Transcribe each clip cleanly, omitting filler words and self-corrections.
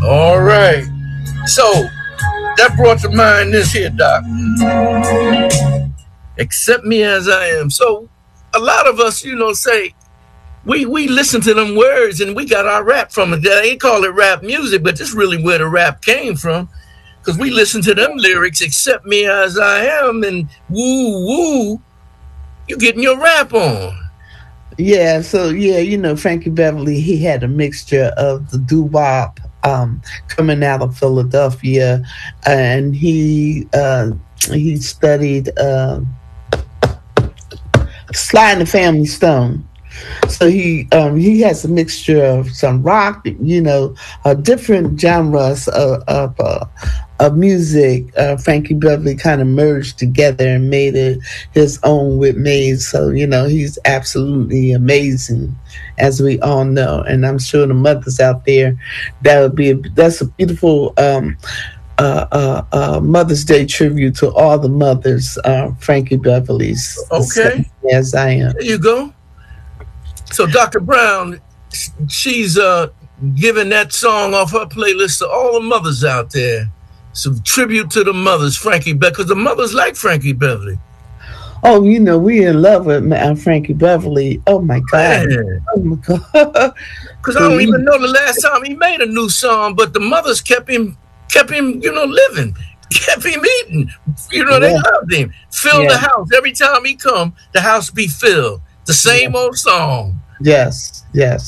All right. So that brought to mind this here, Doc. Accept me as I am. So a lot of us, say we listen to them words and we got our rap from it. They call it rap music, but this really where the rap came from. Because we listen to them lyrics, accept me as I am, and woo woo, you getting your rap on. Yeah, so Frankie Beverly, he had a mixture of the doo-wop coming out of Philadelphia, and he studied Sly and the Family Stone. So he has a mixture of some rock, different genres of music. Frankie Beverly kind of merged together and made it his own with Maze. So he's absolutely amazing, as we all know. And I'm sure the mothers out there, that's a beautiful Mother's Day tribute to all the mothers. Frankie Beverly's Okay, as I am. There you go. So Dr. Brown, she's giving that song off her playlist to all the mothers out there. Some tribute to the mothers, Frankie Beverly, because the mothers like Frankie Beverly. Oh, we in love with Frankie Beverly. Oh my God! Man. Oh my God! Because I don't even know the last time he made a new song, but the mothers kept him, living, kept him eating. They loved him. Fill the house every time he come. The house be filled. The same old song. Yes.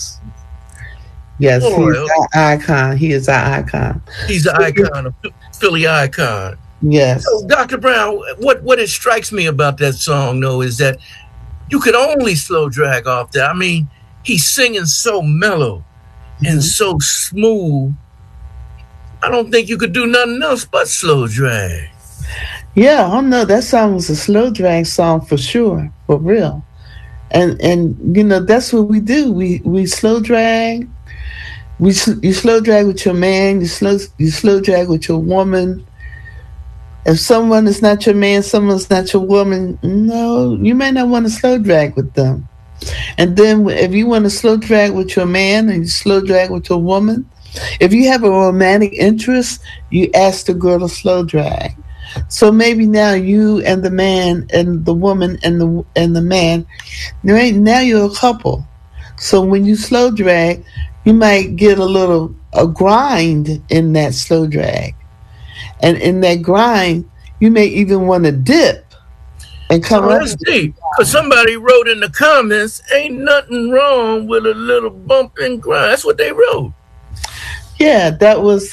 He's our icon. He is our icon. He's the icon, a Philly icon. Yes. So, Dr. Brown, what it strikes me about that song, though, is that you could only slow drag off that. I mean, he's singing so mellow and so smooth. I don't think you could do nothing else but slow drag. Yeah, I know that song was a slow drag song for sure, for real. And that's what we do. We slow drag. You slow drag with your man. You slow drag with your woman. If someone is not your man, someone's not your woman, no, you may not want to slow drag with them. And then if you want to slow drag with your man and you slow drag with your woman, if you have a romantic interest, you ask the girl to slow drag. So maybe now you and the man and the woman and the man, now you're a couple. So when you slow drag, you might get a grind in that slow drag. And in that grind, you may even want to dip and come up. That's deep. Because somebody wrote in the comments, ain't nothing wrong with a little bump and grind. That's what they wrote. Yeah, that was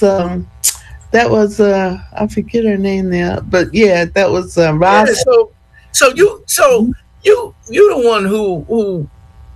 I forget her name now, but yeah, that was Ross. Yeah, so you the one who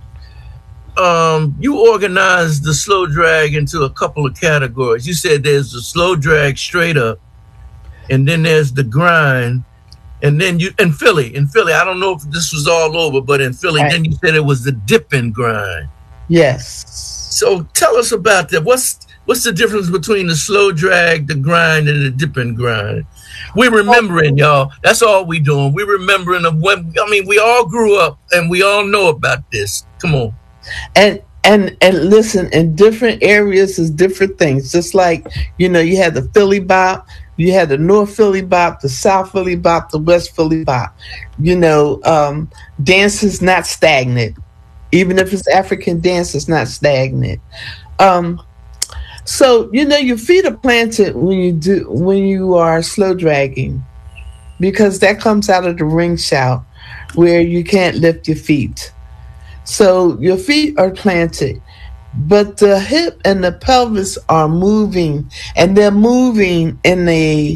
you organized the slow drag into a couple of categories. You said there's the slow drag straight up, and then there's the grind, and then in Philly. I don't know if this was all over, but in Philly, right. Then you said it was the dip and grind. Yes. So tell us about that. What's the difference between the slow drag, the grind, and the dip and grind? We're remembering, y'all. That's all we doing. We're remembering of when. I mean, we all grew up and we all know about this. Come on. And listen, in different areas is different things. Just like, you had the Philly bop, you had the North Philly bop, the South Philly bop, the West Philly bop. Dance is not stagnant. Even if it's African dance, it's not stagnant. So, your feet are planted when you are slow dragging, because that comes out of the ring shout where you can't lift your feet. So your feet are planted, but the hip and the pelvis are moving, and they're moving in a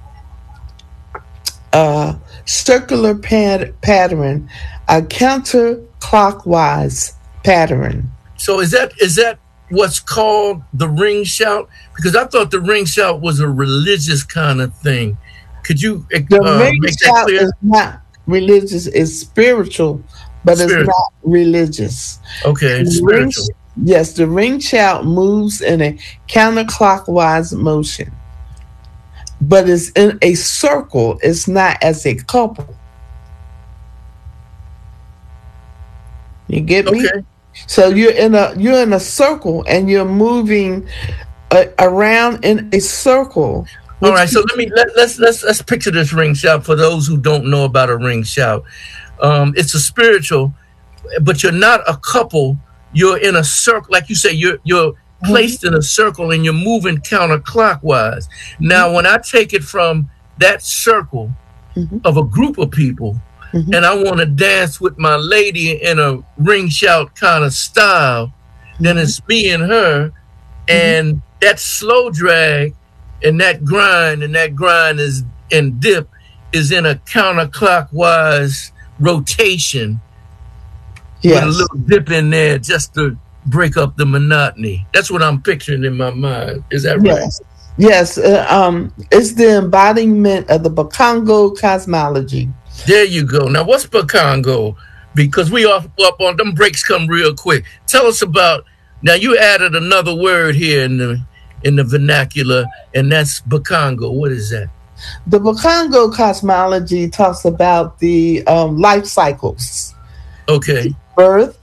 circular pattern, a counterclockwise pattern. So is that what's called the ring shout? Because I thought the ring shout was a religious kind of thing. Could you make that clear? Is not religious; it's spiritual, but it's not religious. Okay, it's spiritual. Yes, the ring shout moves in a counterclockwise motion, but it's in a circle. It's not as a couple. You get me? Okay. So you're in a circle and you're moving around in a circle. All right, so let's picture this ring shout for those who don't know about a ring shout. It's a spiritual, but you're not a couple. You're in a circle, like you say. You're placed in a circle and you're moving counterclockwise. Now, when I take it from that circle of a group of people, and I want to dance with my lady in a ring shout kind of style, then it's me and her, and that slow drag and that grind is and dip is in a counterclockwise rotation with a little dip in there just to break up the monotony. That's what I'm picturing in my mind. Is that right? Yes. It's the embodiment of the Bakongo cosmology. There you go. Now, what's Bakongo? Because we up on them breaks come real quick. Tell us about. Now, you added another word here in the vernacular, and that's Bakongo. What is that? The Bakongo cosmology talks about the life cycles. Okay. Birth,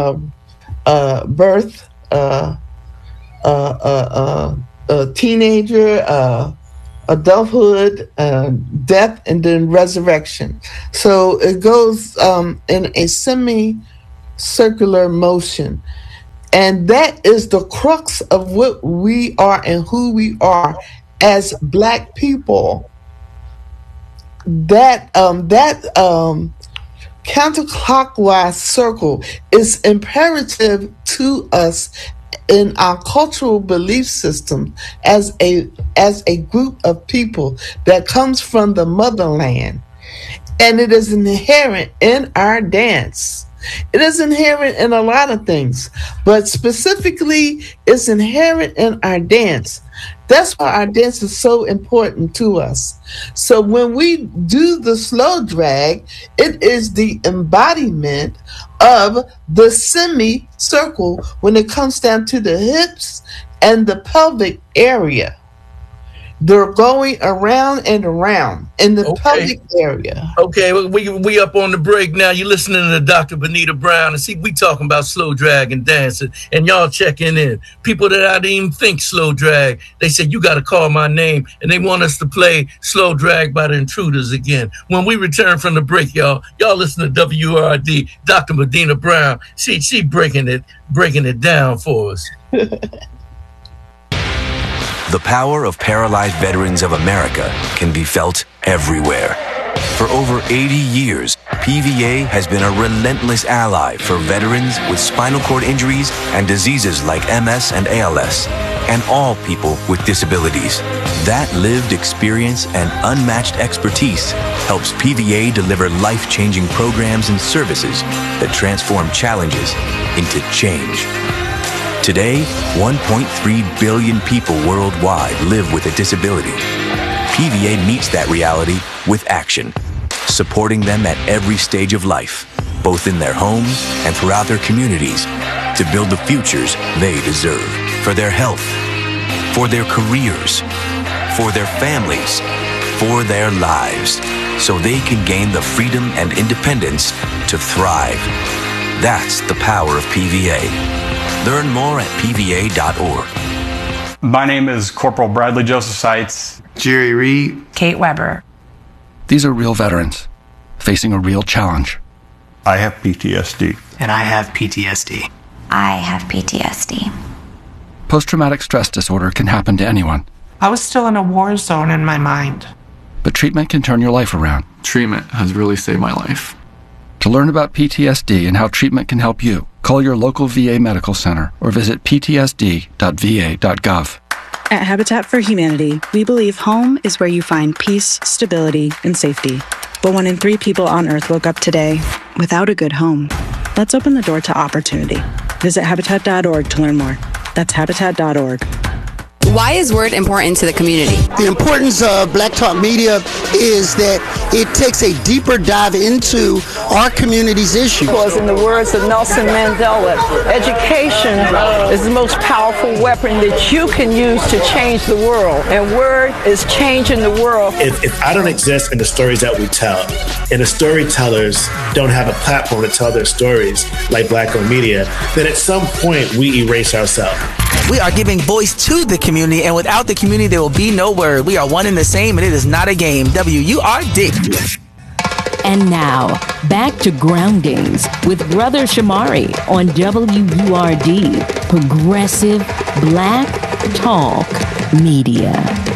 teenager, adulthood, death, and then resurrection. So it goes in a semi-circular motion. And that is the crux of what we are and who we are as Black people. That counterclockwise circle is imperative to us in our cultural belief system as a group of people that comes from the motherland. And it is inherent in our dance. It is inherent in a lot of things, but specifically it's inherent in our dance. That's why our dance is so important to us. So when we do the slow drag, it is the embodiment of the semicircle when it comes down to the hips and the pelvic area. They're going around and around in the pelvic area. Okay, we up on the break now. You're listening to Dr. Bonita Brown, and see, we talking about slow drag and dancing, and y'all checking in. People that I didn't even think slow drag, they said, you got to call my name, and they want us to play Slow Drag by the Intruders again. When we return from the break, y'all listen to WRD, Dr. Bonita Brown. She breaking it down for us. The power of paralyzed veterans of America can be felt everywhere. For over 80 years, PVA has been a relentless ally for veterans with spinal cord injuries and diseases like MS and ALS, and all people with disabilities. That lived experience and unmatched expertise helps PVA deliver life-changing programs and services that transform challenges into change. Today, 1.3 billion people worldwide live with a disability. PVA meets that reality with action, supporting them at every stage of life, both in their homes and throughout their communities, to build the futures they deserve for their health, for their careers, for their families, for their lives, so they can gain the freedom and independence to thrive. That's the power of PVA. Learn more at PVA.org. My name is Corporal Bradley Joseph Seitz. Jerry Reed. Kate Weber. These are real veterans facing a real challenge. I have PTSD. And I have PTSD. I have PTSD. Post-traumatic stress disorder can happen to anyone. I was still in a war zone in my mind. But treatment can turn your life around. Treatment has really saved my life. To learn about PTSD and how treatment can help you, call your local VA medical center or visit ptsd.va.gov. At Habitat for Humanity, we believe home is where you find peace, stability, and safety. But 1 in 3 people on Earth woke up today without a good home. Let's open the door to opportunity. Visit habitat.org to learn more. That's habitat.org. Why is Word important to the community? The importance of Black Talk Media is that it takes a deeper dive into our community's issues. Because in the words of Nelson Mandela, education is the most powerful weapon that you can use to change the world. And Word is changing the world. If I don't exist in the stories that we tell, and the storytellers don't have a platform to tell their stories like Black Owned Media, then at some point we erase ourselves. We are giving voice to the community, and without the community, there will be no word. We are one and the same, and it is not a game. WURD. And now, back to Groundings with Brother Shamari on WURD, Progressive Black Talk Media.